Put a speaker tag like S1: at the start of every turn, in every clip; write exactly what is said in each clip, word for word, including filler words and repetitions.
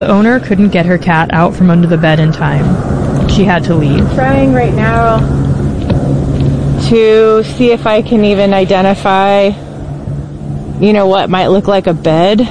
S1: The owner couldn't get her cat out from under the bed in time. She had to leave.
S2: I'm trying right now to see if I can even identify, you know, what might look like a bed.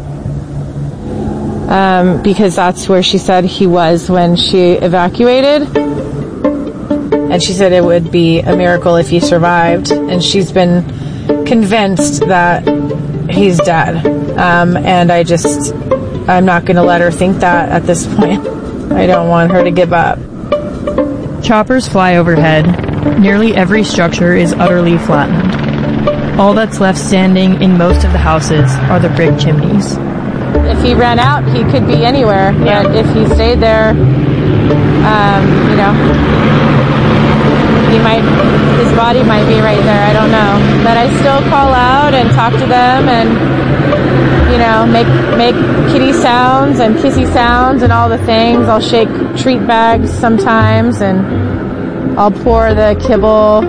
S2: Um, because that's where she said he was when she evacuated. And she said it would be a miracle if he survived. And she's been convinced that he's dead. Um, and I just, I'm not going to let her think that at this point. I don't want her to give up.
S1: Choppers fly overhead. Nearly every structure is utterly flattened. All that's left standing in most of the houses are the brick chimneys.
S2: If he ran out, he could be anywhere.
S1: Yeah.
S2: But if he stayed there, um, you know, he might, his body might be right there. I don't know. But I still call out and talk to them and, you know, make make kitty sounds and kissy sounds and all the things. I'll shake treat bags sometimes and I'll pour the kibble.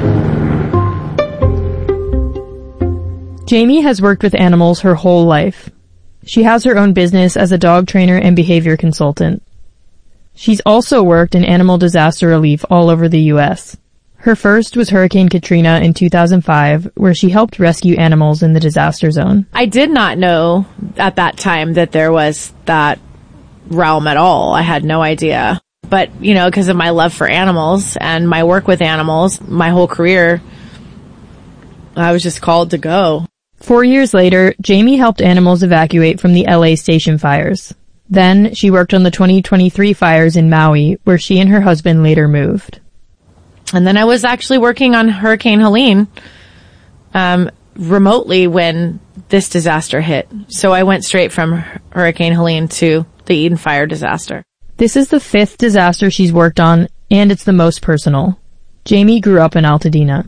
S1: Jamie has worked with animals her whole life. She has her own business as a dog trainer and behavior consultant. She's also worked in animal disaster relief all over the U S. Her first was Hurricane Katrina in two thousand five, where she helped rescue animals in the disaster zone.
S3: I did not know at that time that there was that realm at all. I had no idea. But, you know, because of my love for animals and my work with animals, my whole career, I was just called to go.
S1: Four years later, Jamie helped animals evacuate from the L A station fires. Then, she worked on the twenty twenty-three fires in Maui, where she and her husband later moved.
S3: And then I was actually working on Hurricane Helene um, remotely when this disaster hit. So I went straight from Hurricane Helene to the Eden Fire disaster.
S1: This is the fifth disaster she's worked on, and it's the most personal. Jamie grew up in Altadena.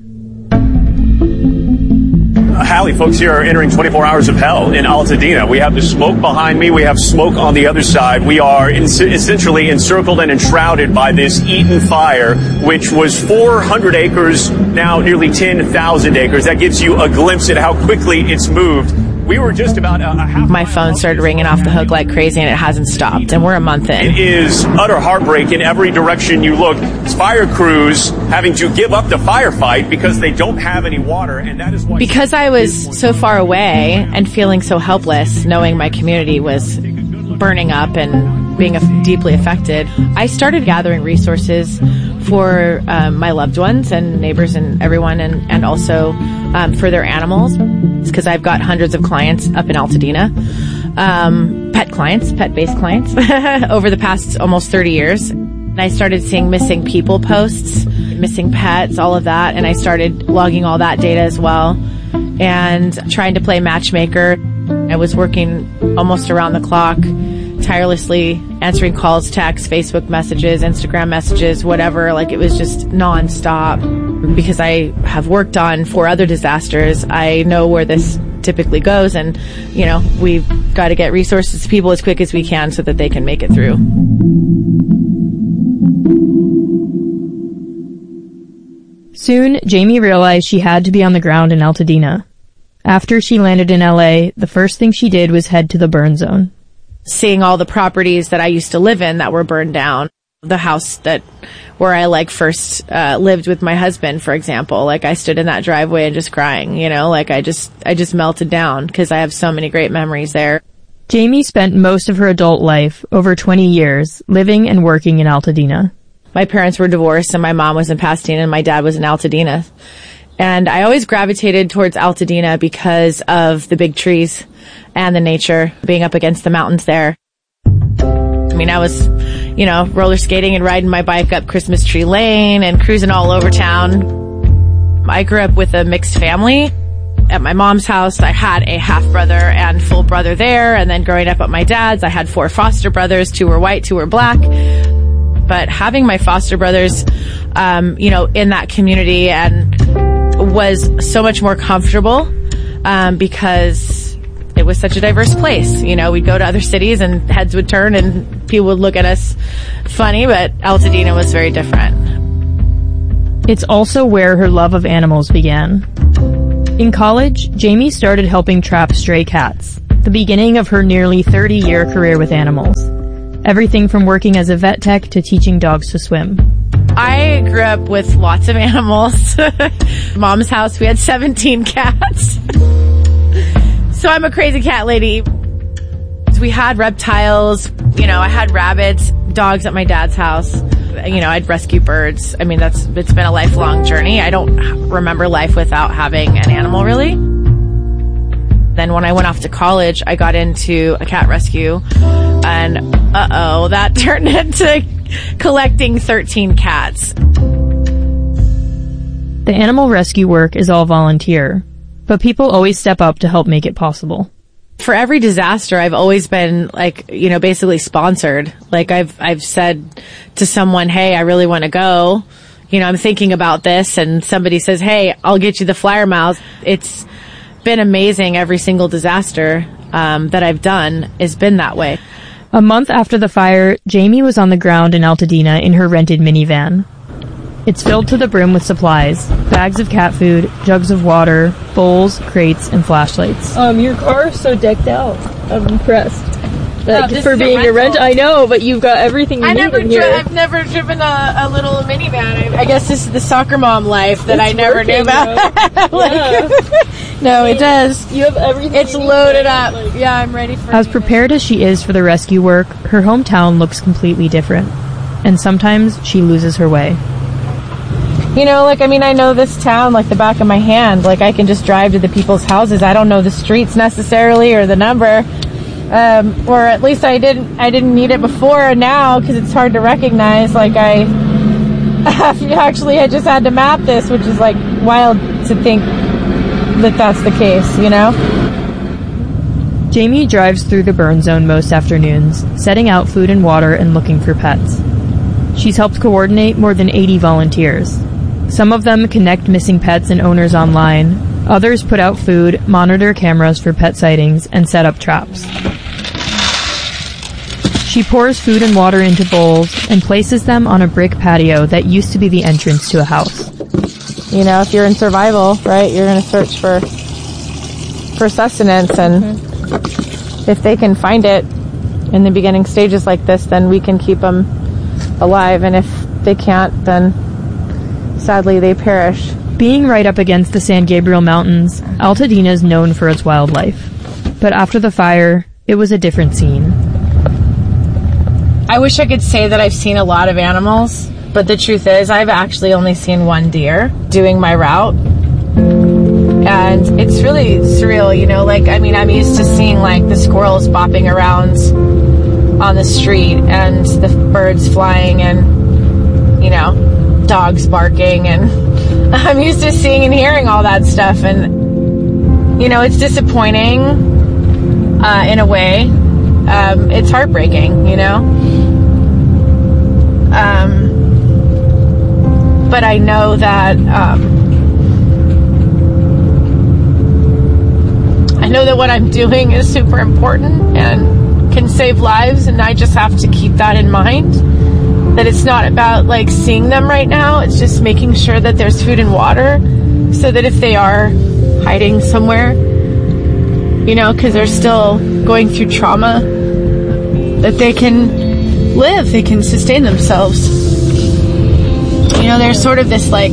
S4: Hallie, folks here are entering twenty-four hours of hell in Altadena. We have the smoke behind me. We have smoke on the other side. We are in, essentially encircled and enshrouded by this Eden Fire, which was four hundred acres, now nearly ten thousand acres. That gives you a glimpse at how quickly it's moved. We were just about a, a half...
S3: My phone started ringing off the hook like crazy, and it hasn't stopped, and we're a month in.
S4: It is utter heartbreak in every direction you look. Fire crews having to give up the firefight because they don't have any water, and that is why...
S3: Because I was so far away and feeling so helpless, knowing my community was burning up and being deeply affected, I started gathering resources for um, my loved ones and neighbors and everyone, and, and also um, for their animals, because I've got hundreds of clients up in Altadena, um, pet clients, pet-based clients, over the past almost thirty years. And I started seeing missing people posts, missing pets, all of that, and I started logging all that data as well and trying to play matchmaker. I was working almost around the clock, tirelessly answering calls, texts, Facebook messages, Instagram messages, whatever. Like, it was just nonstop. Because I have worked on four other disasters, I know where this typically goes, and, you know, we've got to get resources to people as quick as we can so that they can make it through.
S1: Soon, Jamie realized she had to be on the ground in Altadena. After she landed in L A, the first thing she did was head to the burn zone.
S3: Seeing all the properties that I used to live in that were burned down. The house that where I like first uh, lived with my husband, for example, like I stood in that driveway and just crying, you know, like I just I just melted down because I have so many great memories there.
S1: Jamie spent most of her adult life, over twenty years, living and working in Altadena.
S3: My parents were divorced and my mom was in Pasadena and my dad was in Altadena. And I always gravitated towards Altadena because of the big trees and the nature, being up against the mountains there. I mean, I was, you know, roller skating and riding my bike up Christmas Tree Lane and cruising all over town. I grew up with a mixed family. At my mom's house, I had a half-brother and full brother there. And then growing up at my dad's, I had four foster brothers. Two were white, two were black. But having my foster brothers, um, you know, in that community and was so much more comfortable, um, because it was such a diverse place. You know, we'd go to other cities and heads would turn and people would look at us funny, but Altadena was very different.
S1: It's also where her love of animals began. In college, Jamie started helping trap stray cats. the beginning of her nearly thirty-year career with animals. Everything from working as a vet tech to teaching dogs to swim.
S3: I grew up with lots of animals. Mom's house, we had seventeen cats. So I'm a crazy cat lady. We had reptiles, you know, I had rabbits, dogs at my dad's house. You know, I'd rescue birds. I mean, that's, it's been a lifelong journey. I don't remember life without having an animal, really. Then when I went off to college, I got into a cat rescue, and uh-oh, that turned into collecting thirteen cats.
S1: The animal rescue work is all volunteer, but people always step up to help make it possible.
S3: For every disaster, I've always been like, you know, basically sponsored. Like I've, I've said to someone, hey, I really want to go. You know, I'm thinking about this, and somebody says, hey, I'll get you the flyer miles. It's been amazing. Every single disaster, um, that I've done has been that way.
S1: A month after the fire, Jamie was on the ground in Altadena in her rented minivan. It's filled to the brim with supplies, bags of cat food, jugs of water, bowls, crates, and flashlights.
S5: Um, your car is so decked out. I'm impressed. Like,
S3: oh,
S5: for being a, a rent, I know, but you've got everything you
S3: I
S5: need
S3: never
S5: in
S3: dri-
S5: here.
S3: I've never driven a, a little minivan. I, I guess this is the soccer mom life that
S5: It's
S3: I never
S5: working,
S3: knew about. Like,
S5: yeah.
S3: No, it does.
S5: You have everything.
S3: It's
S5: you need,
S3: loaded
S5: right?
S3: up.
S5: Like,
S3: Yeah, I'm ready for
S1: As
S3: it.
S1: prepared as she is for the rescue work, her hometown looks completely different. And sometimes she loses her way.
S2: You know, like, I mean, I know this town like the back of my hand. Like, I can just drive to the people's houses. I don't know the streets necessarily or the number. Um, or at least I didn't, I didn't need it before, and now, because it's hard to recognize, like, I actually I just had to map this, which is, like, wild to think that that's the case, you know?
S1: Jamie drives through the burn zone most afternoons, setting out food and water and looking for pets. She's helped coordinate more than eighty volunteers. Some of them connect missing pets and owners online. Others put out food, monitor cameras for pet sightings, and set up traps. She pours food and water into bowls and places them on a brick patio that used to be the entrance to a house.
S2: You know, if you're in survival, right, you're going to search for for sustenance, and mm-hmm. if they can find it in the beginning stages like this, then we can keep them alive, and if they can't, then sadly they perish.
S1: Being right up against the San Gabriel Mountains, Altadena is known for its wildlife. But after the fire, it was a different scene.
S2: I wish I could say that I've seen a lot of animals, but the truth is I've actually only seen one deer doing my route. And it's really surreal, you know, like, I mean, I'm used to seeing, like, the squirrels bopping around on the street and the birds flying and, you know, dogs barking, and I'm used to seeing and hearing all that stuff, and, you know, it's disappointing, uh, in a way. Um, it's heartbreaking, you know? Um, but I know that, um, I know that what I'm doing is super important and can save lives, and I just have to keep that in mind. That it's not about, like, seeing them right now. It's just making sure that there's food and water, so that if they are hiding somewhere, you know, because they're still going through trauma, that they can live, they can sustain themselves. You know, there's sort of this, like,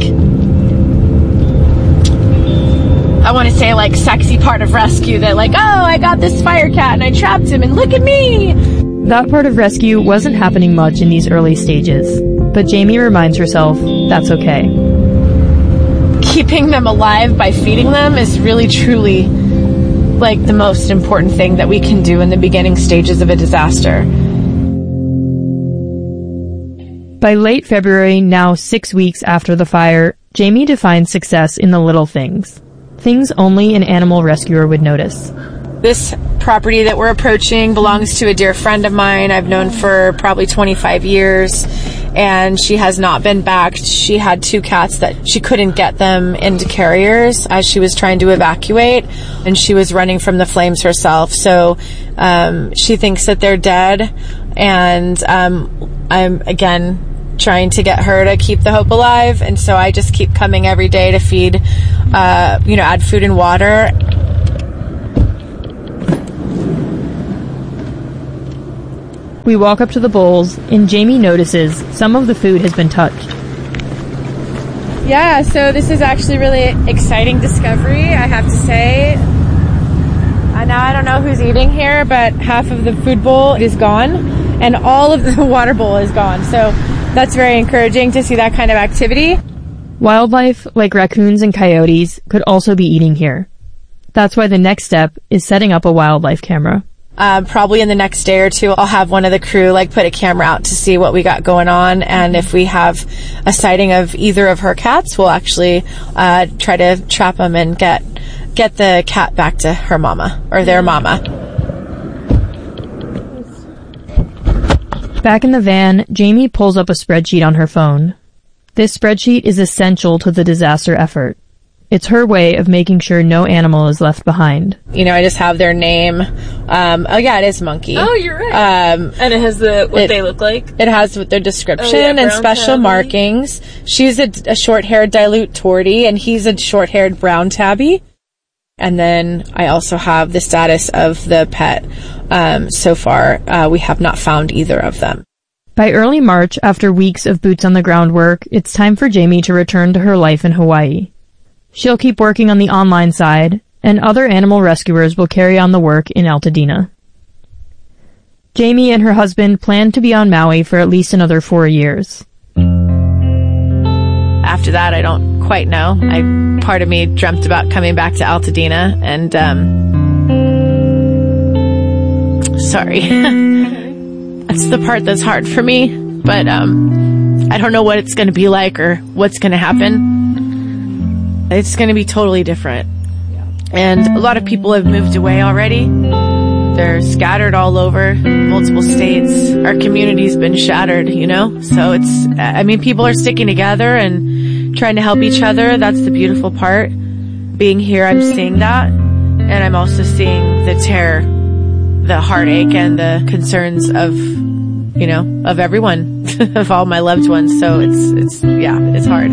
S2: I want to say, like, sexy part of rescue that, like, oh, I got this fire cat and I trapped him and look at me!
S1: That part of rescue wasn't happening much in these early stages, but Jamie reminds herself that's okay.
S2: Keeping them alive by feeding them is really, truly, like, the most important thing that we can do in the beginning stages of a disaster.
S1: By late February, now six weeks after the fire, Jamie defines success in the little things. Things only an animal rescuer would notice.
S2: This property that we're approaching belongs to a dear friend of mine I've known for probably twenty-five years, and she has not been backed. She had two cats that she couldn't get them into carriers as she was trying to evacuate, and she was running from the flames herself. So um, she thinks that they're dead, and um, I'm, again, trying to get her to keep the hope alive, and so I just keep coming every day to feed, uh, you know, add food and water.
S1: We walk up to the bowls, and Jamie notices some of the food has been touched.
S3: Yeah, so this is actually really exciting discovery, I have to say. Uh, now I don't know who's eating here, but half of the food bowl is gone, and all of the water bowl is gone. So that's very encouraging to see that kind of activity.
S1: Wildlife, like raccoons and coyotes, could also be eating here. That's why the next step is setting up a wildlife camera.
S3: Uh, probably in the next day or two, I'll have one of the crew like put a camera out to see what we got going on, and if we have a sighting of either of her cats, we'll actually uh, try to trap them and get get the cat back to her mama or their mama.
S1: Back in the van, Jamie pulls up a spreadsheet on her phone. This spreadsheet is essential to the disaster effort. It's her way of making sure no animal is left behind.
S3: You know, I just have their name. Um, oh yeah, it is Monkey.
S5: Oh, you're right. Um, and it has the what
S3: it,
S5: they look like.
S3: It has their description
S5: oh, yeah,
S3: and special
S5: tabby.
S3: markings. She's a, a short-haired dilute tortie, and he's a short-haired brown tabby. And then I also have the status of the pet. Um, so far, uh, we have not found either of them.
S1: By early March, after weeks of boots on the ground work, it's time for Jamie to return to her life in Hawaii. She'll keep working on the online side, and other animal rescuers will carry on the work in Altadena. Jamie and her husband plan to be on Maui for at least another four years.
S3: After that, I don't quite know. I part of me dreamt about coming back to Altadena, and um, sorry, that's the part that's hard for me. But um, I don't know what it's going to be like or what's going to happen. It's going to be totally different. And a lot of people have moved away already. They're scattered all over multiple states. Our community's been shattered, you know? So it's, I mean, people are sticking together and trying to help each other. That's the beautiful part. Being here, I'm seeing that. And I'm also seeing the terror, the heartache, and the concerns of, you know, of everyone, of all my loved ones. So it's, it's, yeah, it's hard.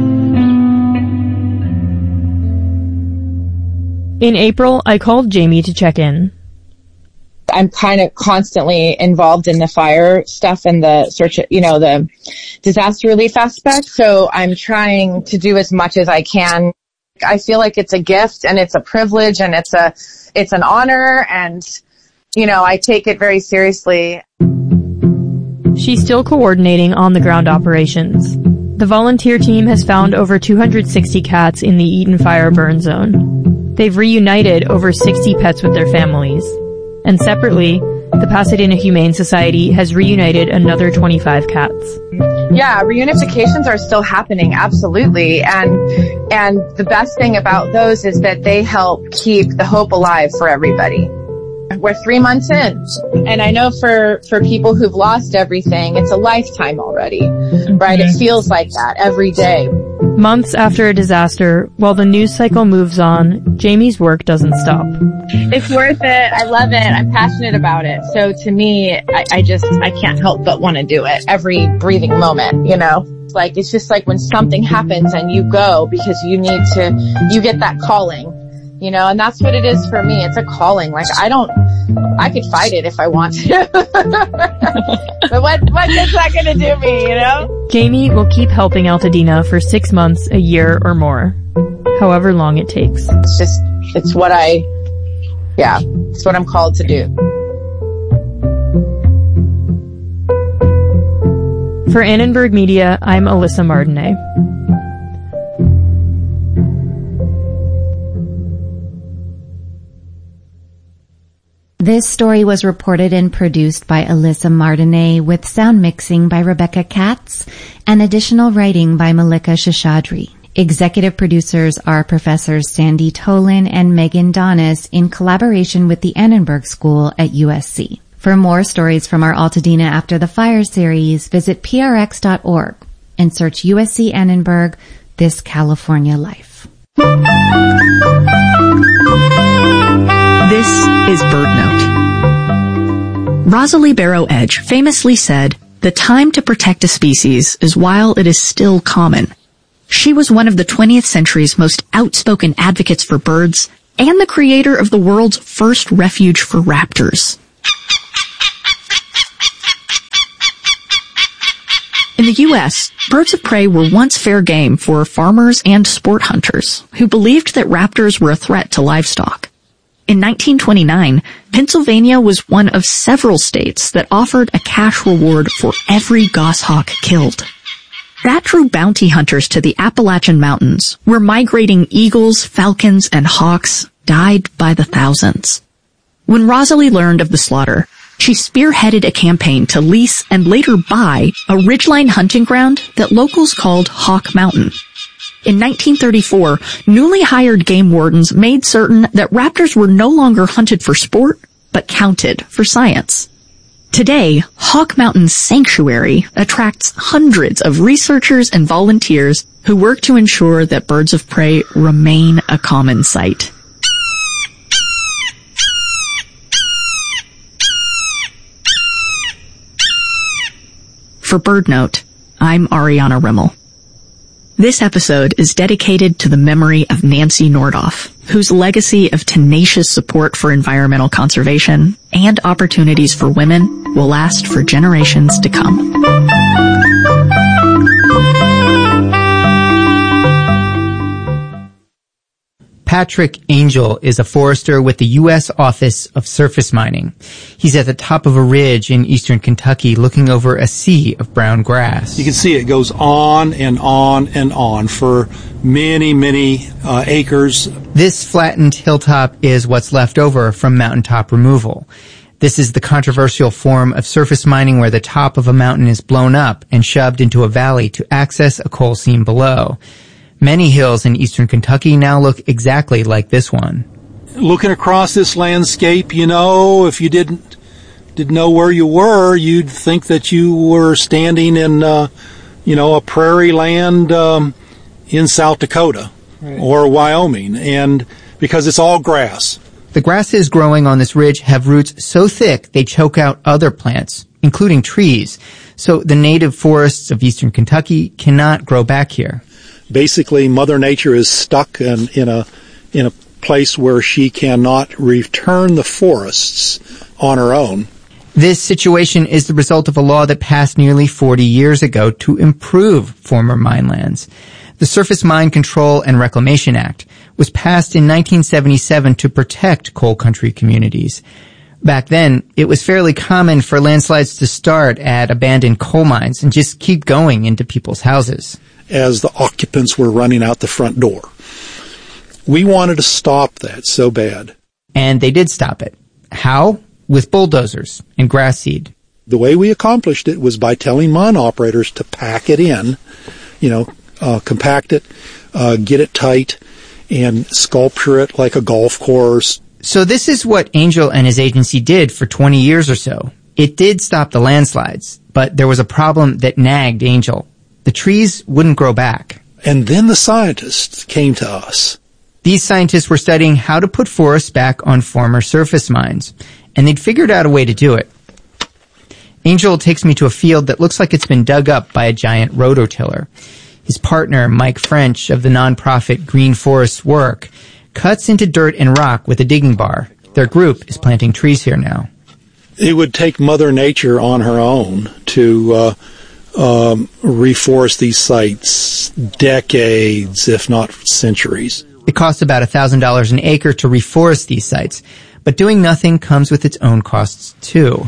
S1: In April, I called Jamie to check in.
S2: I'm kind of constantly involved in the fire stuff and the search, you know, the disaster relief aspect. So I'm trying to do as much as I can. I feel like it's a gift and it's a privilege and it's a, it's an honor, and, you know, I take it very seriously.
S1: She's still coordinating on-the-ground operations. The volunteer team has found over two hundred sixty cats in the Eaton Fire burn zone. They've reunited over sixty pets with their families. And separately, the Pasadena Humane Society has reunited another twenty-five cats.
S2: Yeah, reunifications are still happening, absolutely. And, and the best thing about those is that they help keep the hope alive for everybody. We're three months in, and I know for, for people who've lost everything, it's a lifetime already, right? It feels like that every day.
S1: Months after a disaster, while the news cycle moves on, Jamie's work doesn't stop.
S2: It's worth it. I love it. I'm passionate about it. So to me, I, I just, I can't help but want to do it every breathing moment, you know? Like, it's just like when something happens and you go because you need to, you get that calling. You know, and that's what it is for me. It's a calling. Like, I don't, I could fight it if I want to. But what, what is that going to do me, you know?
S1: Jamie will keep helping Altadena for six months, a year, or more. However long it takes.
S2: It's just, it's what I, yeah, it's what I'm called to do.
S1: For Annenberg Media, I'm Alyssa Martinet.
S6: This story was reported and produced by Alyssa Martinet, with sound mixing by Rebecca Katz and additional writing by Malika Shashadri. Executive producers are Professors Sandy Tolan and Megan Donis in collaboration with the Annenberg School at U S C. For more stories from our Altadena After the Fire series, visit P R X dot org and search U S C Annenberg, This California Life.
S7: This is BirdNote. Rosalie Barrow Edge famously said, "The time to protect a species is while it is still common." She was one of the twentieth century's most outspoken advocates for birds and the creator of the world's first refuge for raptors. the U S, birds of prey were once fair game for farmers and sport hunters who believed that raptors were a threat to livestock. In nineteen twenty-nine, Pennsylvania was one of several states that offered a cash reward for every goshawk killed. That drew bounty hunters to the Appalachian Mountains, where migrating eagles, falcons, and hawks died by the thousands. When Rosalie learned of the slaughter, she spearheaded a campaign to lease and later buy a ridgeline hunting ground that locals called Hawk Mountain. In nineteen thirty-four, newly hired game wardens made certain that raptors were no longer hunted for sport, but counted for science. Today, Hawk Mountain Sanctuary attracts hundreds of researchers and volunteers who work to ensure that birds of prey remain a common sight. For BirdNote, I'm Ariana Rimmel. This episode is dedicated to the memory of Nancy Nordoff, whose legacy of tenacious support for environmental conservation and opportunities for women will last for generations to come.
S8: Patrick Angel is a forester with the U S Office of Surface Mining. He's at the top of a ridge in eastern Kentucky looking over a sea of brown grass.
S9: You can see it goes on and on and on for many, many uh, acres.
S8: This flattened hilltop is what's left over from mountaintop removal. This is the controversial form of surface mining where the top of a mountain is blown up and shoved into a valley to access a coal seam below. Many hills in eastern Kentucky now look exactly like this one.
S9: Looking across this landscape, you know, if you didn't didn't know where you were, you'd think that you were standing in, uh, you know, a prairie land um, in South Dakota right. or Wyoming, and because it's all grass.
S8: The grasses growing on this ridge have roots so thick they choke out other plants, including trees. So the native forests of eastern Kentucky cannot grow back here.
S9: Basically, Mother Nature is stuck in, in a in a place where she cannot return the forests on her own.
S8: This situation is the result of a law that passed nearly forty years ago to improve former mine lands. The Surface Mine Control and Reclamation Act was passed in nineteen seventy-seven to protect coal country communities. Back then, it was fairly common for landslides to start at abandoned coal mines and just keep going into people's houses.
S9: As the occupants were running out the front door. We wanted to stop that so bad.
S8: And they did stop it. How? With bulldozers and grass seed.
S9: The way we accomplished it was by telling mine operators to pack it in, you know, uh, compact it, uh, get it tight, and sculpture it like a golf course.
S8: So this is what Angel and his agency did for twenty years or so. It did stop the landslides, but there was a problem that nagged Angel. The trees wouldn't grow back.
S9: And then the scientists came to us.
S8: These scientists were studying how to put forests back on former surface mines, and they'd figured out a way to do it. Angel takes me to a field that looks like it's been dug up by a giant rototiller. His partner, Mike French, of the nonprofit Green Forests Work, cuts into dirt and rock with a digging bar. Their group is planting trees here now.
S9: It would take Mother Nature on her own to uh, um, reforest these sites decades, if not centuries.
S8: It costs about one thousand dollars an acre to reforest these sites, but doing nothing comes with its own costs, too.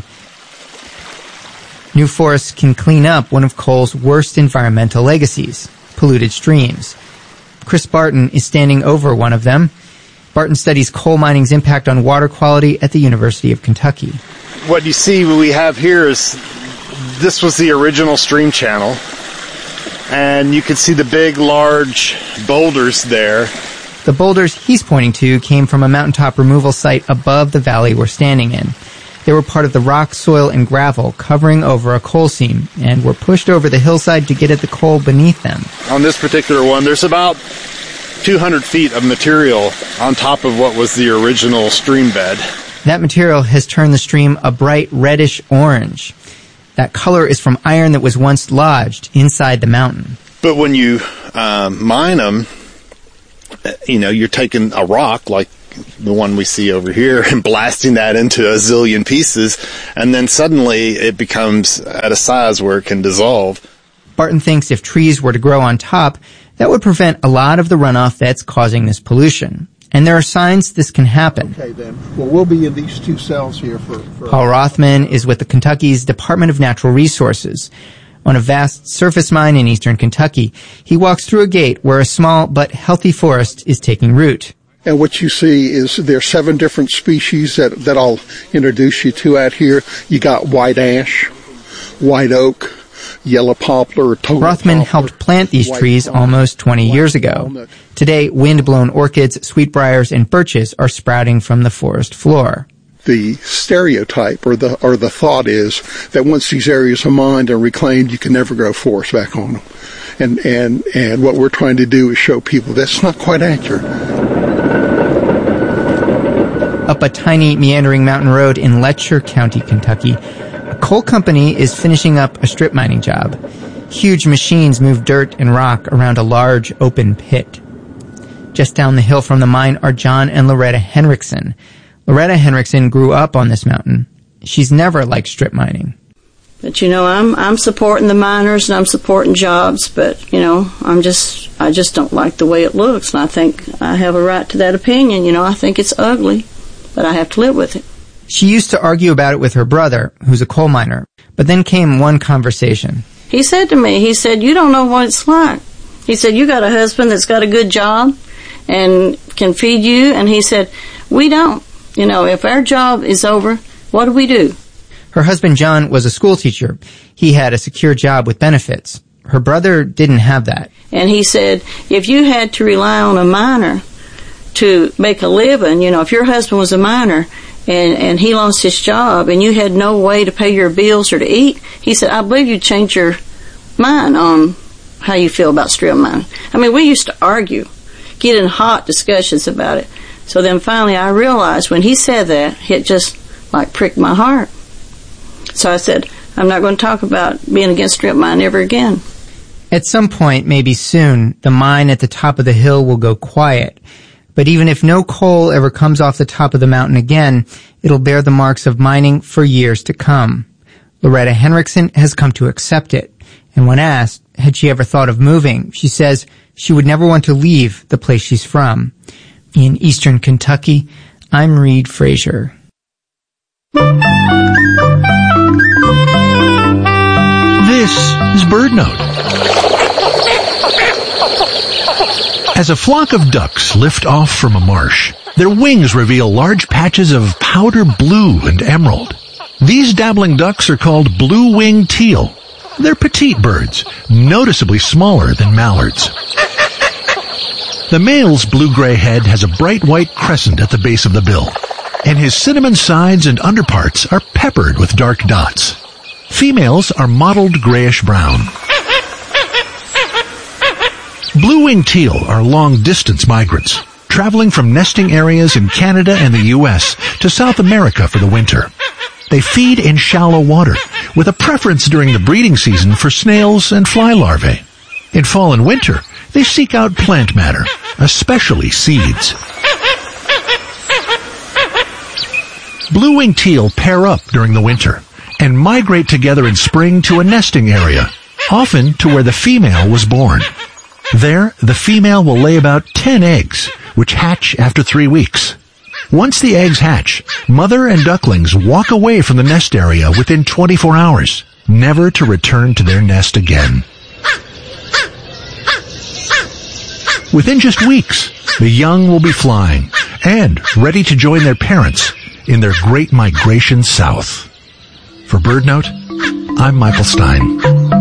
S8: New forests can clean up one of coal's worst environmental legacies, polluted streams. Chris Barton is standing over one of them. Barton studies coal mining's impact on water quality at the University of Kentucky.
S10: What you see we have here is, this was the original stream channel, and you can see the big, large boulders there.
S8: The boulders he's pointing to came from a mountaintop removal site above the valley we're standing in. They were part of the rock, soil, and gravel covering over a coal seam and were pushed over the hillside to get at the coal beneath them.
S10: On this particular one, there's about two hundred feet of material on top of what was the original stream bed.
S8: That material has turned the stream a bright reddish orange. That color is from iron that was once lodged inside the mountain.
S10: But when you um, mine them, you know, you're taking a rock like the one we see over here and blasting that into a zillion pieces, and then suddenly it becomes at a size where it can dissolve.
S8: Barton thinks if trees were to grow on top, that would prevent a lot of the runoff that's causing this pollution. And there are signs this can happen.
S11: Okay, then. Well, we'll be in these two cells here for... for
S8: Paul Rothman is with the Kentucky's Department of Natural Resources. On a vast surface mine in eastern Kentucky, he walks through a gate where a small but healthy forest is taking root.
S11: And what you see is there are seven different species that, that I'll introduce you to out here. You got white ash, white oak, yellow poplar, total
S8: Rothman
S11: poplar,
S8: helped plant these trees
S11: pine,
S8: almost twenty years ago.
S11: walnut.
S8: Today, wind-blown orchids, sweetbriars, and birches are sprouting from the forest floor.
S11: The stereotype or the or the thought is that once these areas are mined and reclaimed, you can never grow forest back on them. And and and what we're trying to do is show people that's not quite accurate.
S8: Up a tiny meandering mountain road in Letcher County, Kentucky, a coal company is finishing up a strip mining job. Huge machines move dirt and rock around a large open pit. Just down the hill from the mine are John and Loretta Henriksen. Loretta Henriksen grew up on this mountain. She's never liked strip mining.
S12: But, you know, I'm I'm supporting the miners and I'm supporting jobs, but, you know, I'm just, I just don't like the way it looks, and I think I have a right to that opinion. You know, I think it's ugly, but I have to live with it.
S8: She used to argue about it with her brother, who's a coal miner, but then came one conversation.
S12: He said to me, he said, you don't know what it's like. He said, you got a husband that's got a good job and can feed you, and he said, we don't. You know, if our job is over, what do we do?
S8: Her husband, John, was a school teacher. He had a secure job with benefits. Her brother didn't have that.
S12: And he said, if you had to rely on a miner to make a living, you know, if your husband was a miner and, and he lost his job and you had no way to pay your bills or to eat, he said, I believe you'd change your mind on how you feel about strip mining. I mean, we used to argue, get in hot discussions about it. So then finally I realized when he said that, it just like pricked my heart. So I said, I'm not going to talk about being against strip mining ever again.
S8: At some point, maybe soon, the mine at the top of the hill will go quiet. But even if no coal ever comes off the top of the mountain again, it'll bear the marks of mining for years to come. Loretta Henriksen has come to accept it. And when asked, had she ever thought of moving, she says she would never want to leave the place she's from. In eastern Kentucky, I'm Reed Frazier.
S13: This is BirdNote. As a flock of ducks lift off from a marsh, their wings reveal large patches of powder blue and emerald. These dabbling ducks are called blue-winged teal. They're petite birds, noticeably smaller than mallards. The male's blue-gray head has a bright white crescent at the base of the bill, and his cinnamon sides and underparts are peppered with dark dots. Females are mottled grayish-brown. Blue-winged teal are long-distance migrants, traveling from nesting areas in Canada and the U S to South America for the winter. They feed in shallow water, with a preference during the breeding season for snails and fly larvae. In fall and winter, they seek out plant matter, especially seeds. Blue-winged teal pair up during the winter and migrate together in spring to a nesting area, often to where the female was born. There, the female will lay about ten eggs, which hatch after three weeks. Once the eggs hatch, mother and ducklings walk away from the nest area within twenty-four hours, never to return to their nest again. Within just weeks, the young will be flying and ready to join their parents in their great migration south. For BirdNote, I'm Michael Stein.